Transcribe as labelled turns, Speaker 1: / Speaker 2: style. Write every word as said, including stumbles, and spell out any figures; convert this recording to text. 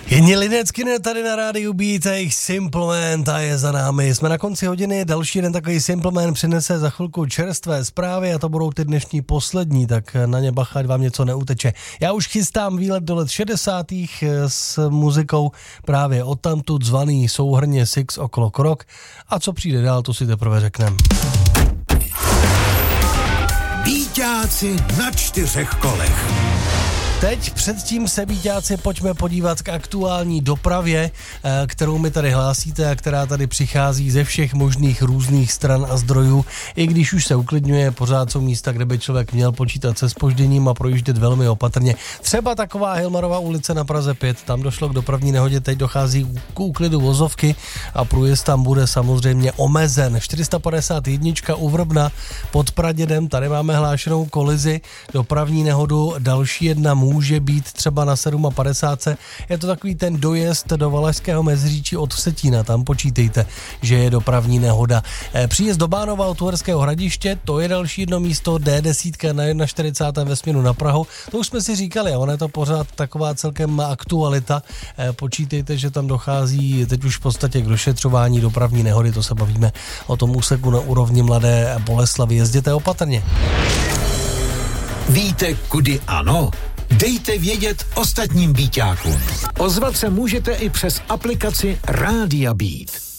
Speaker 1: Jenny Linecký tady na rádiu Beat, jejich Simple Man, ta je za námi. Jsme na konci hodiny, další jeden takový Simple Man přinese za chvilku čerstvé zprávy a to budou ty dnešní poslední, tak na ně bacha, ať vám něco neuteče. Já už chystám výlet do let šedesátých s muzikou právě odtamtud zvaný souhrnně Six O'Clock Rock a co přijde dál, to si teprve řekneme.
Speaker 2: Bíťáci na čtyřech kolech.
Speaker 1: Teď předtím se, Bíťáci, pojďme podívat k aktuální dopravě, kterou mi tady hlásíte a která tady přichází ze všech možných různých stran a zdrojů. I když už se uklidňuje, pořád jsou místa, kde by člověk měl počítat se zpožděním a projíždět velmi opatrně. Třeba taková Hilmarova ulice na Praze pět, tam došlo k dopravní nehodě, teď dochází k úklidu vozovky a průjezd tam bude samozřejmě omezen. čtyři sta padesát jedna u Vrbna pod Pradědem, tady máme hlášenou kolizi, dopravní nehodu, další jedna může být třeba na padesát sedm. Je to takový ten dojezd do Valašského Meziříčí od Vsetína, tam počítejte, že je dopravní nehoda. Příjezd do Bánova od Uherského Hradiště, to je další jedno místo, D deset na čtyřicátém prvním ve směru na Prahu. To už jsme si říkali, a ona je to pořád taková celkem aktualita. Počítejte, že tam dochází teď už v podstatě k došetřování dopravní nehody, to se bavíme o tom úseku na úrovni Mladé Boleslavi. Jezděte opatrně.
Speaker 2: Víte, kudy ano? Dejte vědět ostatním Bíťákům. Ozvat se můžete i přes aplikaci Rádia Beat.